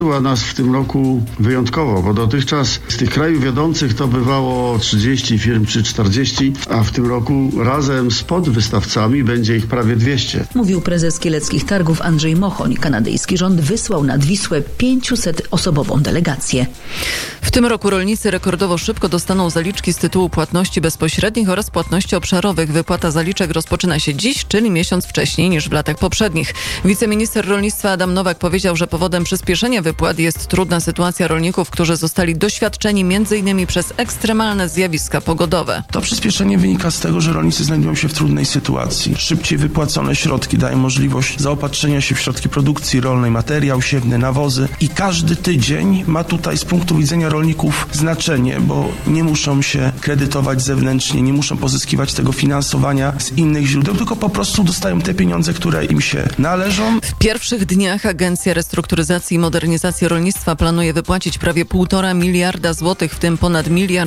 Była nas w tym roku wyjątkowo, bo dotychczas z tych krajów wiodących to bywało 30 firm czy 40, a w tym roku razem z podwystawcami będzie ich prawie 200. Mówił prezes kieleckich targów Andrzej Mochoń. Kanadyjski rząd wysłał nad Wisłę 500-osobową delegację. W tym roku rolnicy rekordowo szybko dostaną zaliczki z tytułu płatności bezpośrednich oraz płatności obszarowych. Wypłata zaliczek rozpoczyna się dziś, czyli miesiąc wcześniej niż w latach poprzednich. Wiceminister rolnictwa Adam Nowak powiedział, że powodem przyspieszenia wypłat jest trudna sytuacja rolników, którzy zostali doświadczeni m.in. przez ekstremalne zjawiska pogodowe. To przyspieszenie wynika z tego, że rolnicy znajdują się w trudnej sytuacji. Szybciej wypłacone środki dają możliwość zaopatrzenia się w środki produkcji rolnej, materiał siewny, nawozy i każdy tydzień ma tutaj z punktu widzenia rolników znaczenie, bo nie muszą się kredytować zewnętrznie, nie muszą pozyskiwać tego finansowania z innych źródeł, tylko po prostu dostają te pieniądze, które im się należą. W pierwszych dniach Agencja Restrukturyzacji i Modernizacji Rolnictwa planuje wypłacić prawie 1,5 miliarda złotych, w tym ponad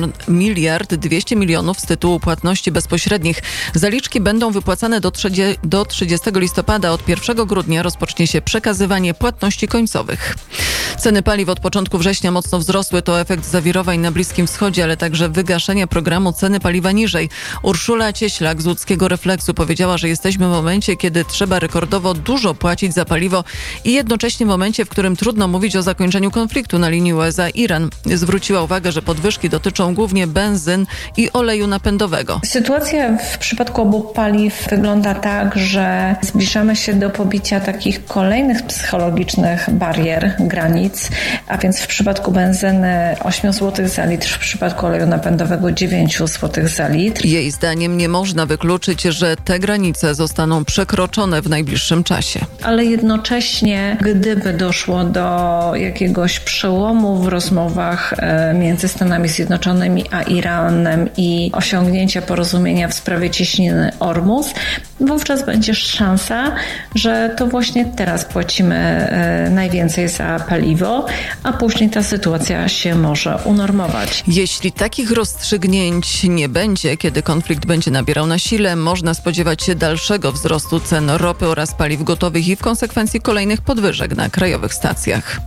miliard 200 milionów z tytułu płatności bezpośrednich. Zaliczki będą wypłacane do 30 listopada. Od 1 grudnia rozpocznie się przekazywanie płatności końcowych. Ceny paliw od początku września mocno wzrosły. To efekt zawirowań na Bliskim Wschodzie, ale także wygaszenia programu Ceny paliwa niżej. Urszula Cieślak z łódzkiego Refleksu powiedziała, że jesteśmy w momencie, kiedy trzeba rekordowo dużo płacić za paliwo i jednocześnie w momencie, w którym trudno mówić o zakończeniu konfliktu na linii USA-Iran. Zwróciła uwagę, że podwyżki dotyczą głównie benzyn i oleju napędowego. Sytuacja w przypadku obu paliw wygląda tak, że zbliżamy się do pobicia takich kolejnych psychologicznych barier, granic, a więc w przypadku benzyny 8 zł za litr, w przypadku oleju napędowego 9 zł za litr. Jej zdaniem nie można wykluczyć, że te granice zostaną przekroczone w najbliższym czasie. Ale jednocześnie, gdyby doszło do jakiegoś przełomu w rozmowach między Stanami Zjednoczonymi a Iranem i osiągnięcia porozumienia w sprawie cieśniny Ormus, wówczas będzie szansa, że to właśnie teraz płacimy najwięcej za paliwo, a później ta sytuacja się może unormować. Jeśli takich rozstrzygnięć nie będzie, kiedy konflikt będzie nabierał na sile, można spodziewać się dalszego wzrostu cen ropy oraz paliw gotowych i w konsekwencji kolejnych podwyżek na krajowych stacjach.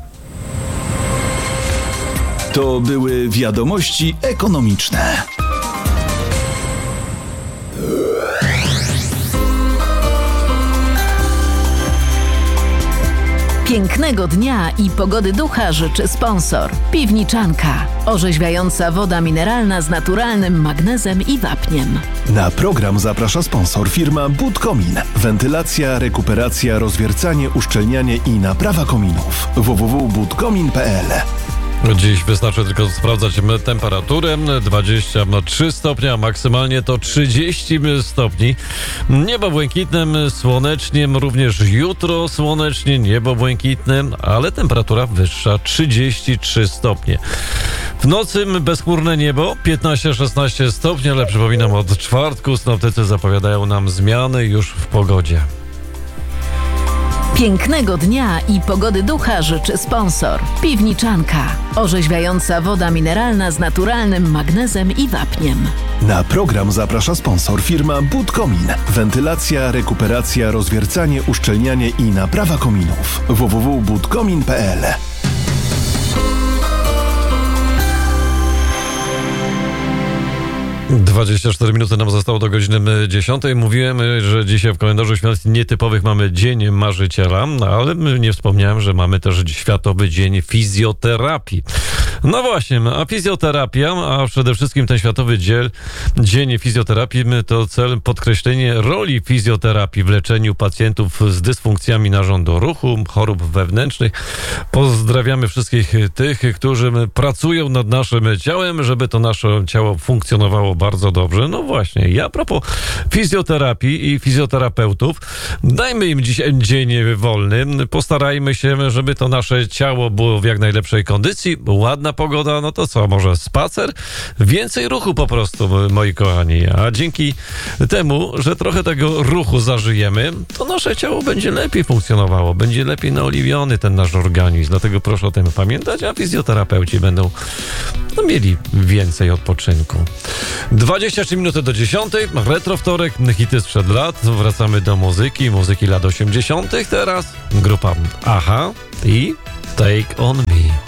To były wiadomości ekonomiczne. Pięknego dnia i pogody ducha życzy sponsor. Piwniczanka. Orzeźwiająca woda mineralna z naturalnym magnezem i wapniem. Na program zaprasza sponsor firma Budkomin. Wentylacja, rekuperacja, rozwiercanie, uszczelnianie i naprawa kominów. www.budkomin.pl. Dziś wystarczy tylko sprawdzać temperaturę. 23 stopnie, a maksymalnie to 30 stopni. Niebo błękitne, słonecznie, również jutro słonecznie, niebo błękitne, ale temperatura wyższa 33 stopnie. W nocy bezchmurne niebo 15-16 stopni, ale przypominam, od czwartku synoptycy zapowiadają nam zmiany już w pogodzie. Pięknego dnia i pogody ducha życzy sponsor. Piwniczanka. Orzeźwiająca woda mineralna z naturalnym magnezem i wapniem. Na program zaprasza sponsor firma Budkomin. Wentylacja, rekuperacja, rozwiercanie, uszczelnianie i naprawa kominów. www.budkomin.pl. 24 minuty nam zostało do godziny 10. Mówiłem, że dzisiaj w kalendarzu świąt nietypowych mamy Dzień Marzyciela, ale nie wspomniałem, że mamy też Światowy Dzień Fizjoterapii. No właśnie, a fizjoterapia, a przede wszystkim ten Światowy Dzień Fizjoterapii to cel podkreślenie roli fizjoterapii w leczeniu pacjentów z dysfunkcjami narządu ruchu, chorób wewnętrznych. Pozdrawiamy wszystkich tych, którzy pracują nad naszym ciałem, żeby to nasze ciało funkcjonowało bardzo dobrze. No właśnie, a propos fizjoterapii i fizjoterapeutów, dajmy im dzisiaj dzień wolny, postarajmy się, żeby to nasze ciało było w jak najlepszej kondycji, ładna pogoda, no to co, może spacer? Więcej ruchu po prostu, moi kochani, a dzięki temu, że trochę tego ruchu zażyjemy, to nasze ciało będzie lepiej funkcjonowało, będzie lepiej naoliwiony ten nasz organizm, dlatego proszę o tym pamiętać, a fizjoterapeuci będą mieli więcej odpoczynku. 23 minuty do 10, retro wtorek, hity sprzed lat, wracamy do muzyki lat 80. teraz, grupa Aha i Take on Me.